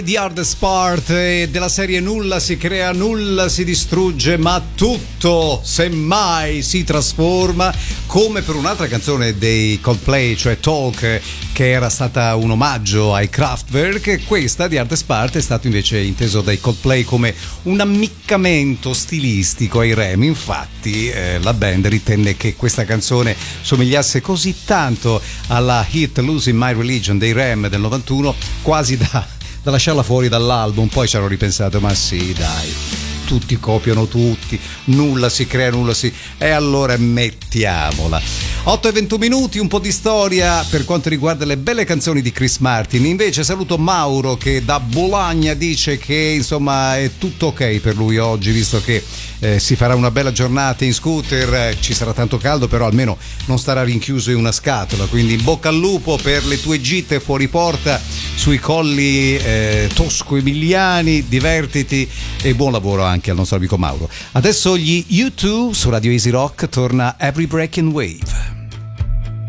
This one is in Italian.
The Hardest Part della serie nulla si crea, nulla si distrugge, ma tutto semmai si trasforma, come per un'altra canzone dei Coldplay, cioè Talk, che era stata un omaggio ai Kraftwerk. Questa The Hardest Part è stato invece inteso dai Coldplay come un ammiccamento stilistico ai Rem. Infatti la band ritenne che questa canzone somigliasse così tanto alla hit Losing My Religion dei Rem del 91 quasi da lasciarla fuori dall'album. Poi ci hanno ripensato, ma sì dai, tutti copiano tutti, nulla si crea, nulla si... e allora mettiamola. 8:21, un po' di storia per quanto riguarda le belle canzoni di Chris Martin. Invece saluto Mauro che da Bologna dice che insomma è tutto ok per lui oggi, visto che si farà una bella giornata in scooter, ci sarà tanto caldo però almeno non starà rinchiuso in una scatola, quindi in bocca al lupo per le tue gite fuori porta sui colli tosco-emiliani, divertiti e buon lavoro anche al nostro amico Mauro. Adesso gli U2 su Radio Easy Rock, torna Every Breaking Wave.